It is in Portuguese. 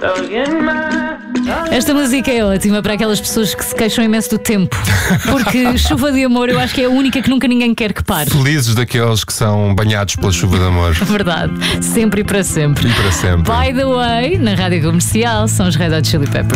Esta música é ótima para aquelas pessoas que se queixam imenso do tempo. Porque chuva de amor eu acho que é a única que nunca ninguém quer que pare. Felizes daqueles que são banhados pela chuva de amor. Verdade, sempre e para sempre. E para sempre. By the way, na Rádio Comercial são os Red Hot Chili Peppers.